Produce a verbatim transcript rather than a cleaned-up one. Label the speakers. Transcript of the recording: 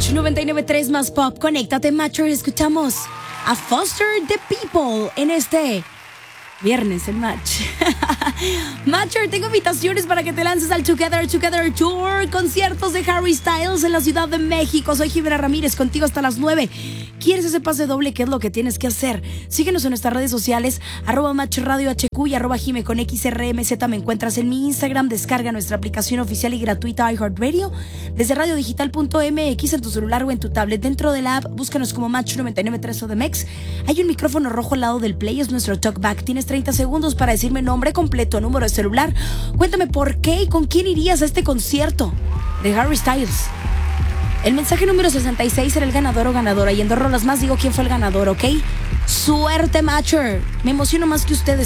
Speaker 1: Match noventa y nueve punto tres más pop. Conéctate, Matcher. Escuchamos a Foster the People en este viernes en Match. Matcher, tengo invitaciones para que te lances al Together Together Tour, conciertos de Harry Styles en la Ciudad de México. Soy Jimena Ramírez, contigo hasta las nueve. ¿Quieres ese pase doble? ¿Qué es lo que tienes que hacer? Síguenos en nuestras redes sociales, arroba Match Radio H Q y arroba Jime con X R M Z. Me encuentras en mi Instagram. Descarga nuestra aplicación oficial y gratuita iHeartRadio desde radio digital punto m x en tu celular o en tu tablet. Dentro de la app, búscanos como Match noventa y nueve punto tres O D M X. Hay un micrófono rojo al lado del play, es nuestro talkback. Tienes treinta segundos para decirme nombre completo, número de celular. Cuéntame por qué y con quién irías a este concierto de Harry Styles. El mensaje número sesenta y seis era el ganador o ganadora. Y en dos rolas más digo quién fue el ganador, ¿ok? Suerte, Matcher. Me emociono más que ustedes.